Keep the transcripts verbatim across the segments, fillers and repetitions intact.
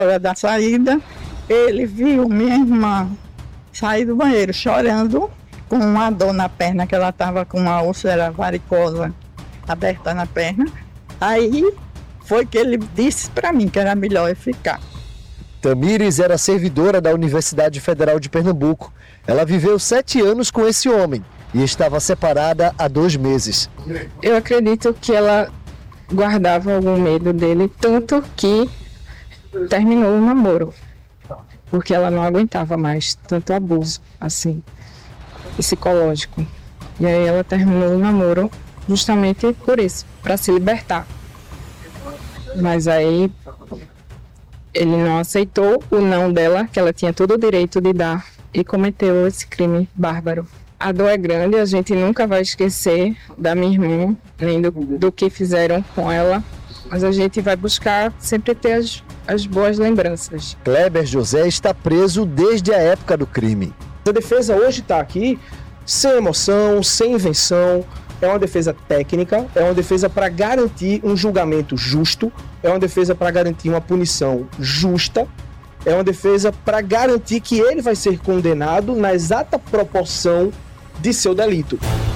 hora da saída, ele viu minha irmã sair do banheiro chorando, com uma dor na perna, que ela estava com uma úlcera varicosa aberta na perna. Aí foi que ele disse para mim que era melhor eu ficar. Tamires era servidora da Universidade Federal de Pernambuco. Ela viveu sete anos com esse homem e estava separada há dois meses. Eu acredito que ela guardava algum medo dele, tanto que terminou o namoro, porque ela não aguentava mais tanto abuso, assim, psicológico. E aí ela terminou o namoro justamente por isso, para se libertar. Mas aí ele não aceitou o não dela, que ela tinha todo o direito de dar, e cometeu esse crime bárbaro. A dor é grande, a gente nunca vai esquecer da minha irmã, nem do, do que fizeram com ela, mas a gente vai buscar sempre ter as, as boas lembranças. Kleber José está preso desde a época do crime. A defesa hoje está aqui sem emoção, sem invenção. É uma defesa técnica, é uma defesa para garantir um julgamento justo, é uma defesa para garantir uma punição justa, é uma defesa para garantir que ele vai ser condenado na exata proporção de seu delito.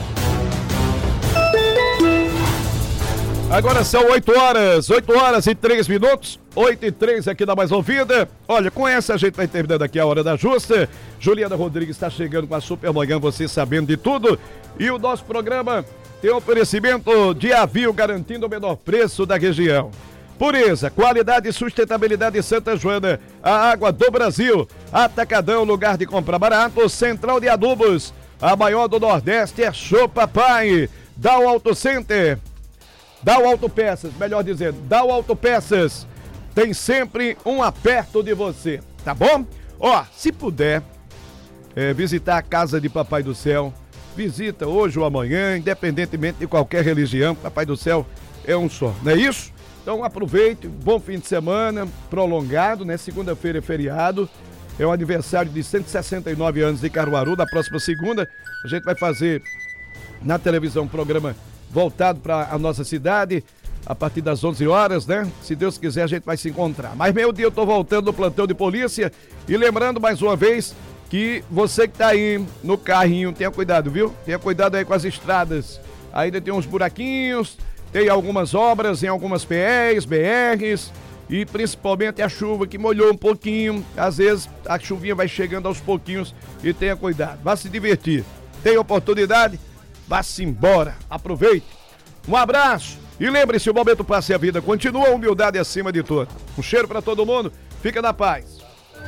Agora são oito horas, oito horas e três minutos, oito e três aqui da Mais Ouvida. Olha, com essa a gente vai terminando aqui a Hora da Justa. Juliana Rodrigues está chegando com a Super Manhã, você sabendo de tudo. E o nosso programa tem oferecimento de Avio, garantindo o menor preço da região. Pureza, qualidade e sustentabilidade Santa Joana, a água do Brasil. Atacadão, lugar de comprar barato. Central de Adubos, a maior do Nordeste é Show Papai. Dow Auto Center, Dow Autopeças, melhor dizendo, Dow Autopeças, tem sempre um aperto de você, tá bom? Ó, se puder é, visitar a casa de Papai do Céu, visita hoje ou amanhã, independentemente de qualquer religião, Papai do Céu é um só, não é isso? Então aproveite, bom fim de semana, prolongado, né? Segunda-feira é feriado, é o aniversário de cento e sessenta e nove anos de Caruaru. Na próxima segunda, a gente vai fazer na televisão um programa voltado para a nossa cidade, a partir das onze horas, né? Se Deus quiser, a gente vai se encontrar. Mas meio dia eu tô voltando no plantão de polícia e lembrando mais uma vez que você que tá aí no carrinho, tenha cuidado, viu? Tenha cuidado aí com as estradas. Ainda tem uns buraquinhos, tem algumas obras em algumas P Es, B Rs e principalmente a chuva que molhou um pouquinho. Às vezes a chuvinha vai chegando aos pouquinhos e tenha cuidado. Vá se divertir. Tem oportunidade? Vá-se embora. Aproveite. Um abraço. E lembre-se, o momento passa e a vida continua, a humildade acima de tudo. Um cheiro para todo mundo. Fica na paz.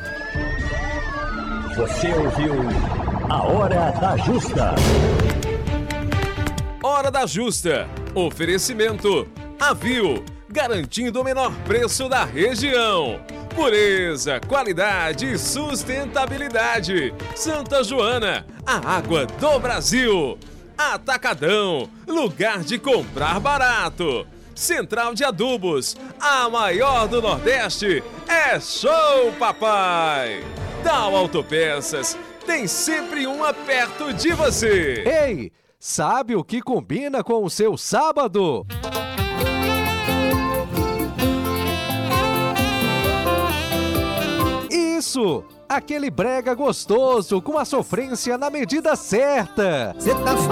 Você ouviu a Hora da Justa. Hora da Justa. Oferecimento Avio, garantindo o menor preço da região. Pureza, qualidade e sustentabilidade. Santa Joana, a água do Brasil. Atacadão, lugar de comprar barato. Central de Adubos, a maior do Nordeste, é Show Papai. Dow Autopeças, tem sempre uma perto de você. Ei, sabe o que combina com o seu sábado? Isso! Aquele brega gostoso com a sofrência na medida certa. Cê tá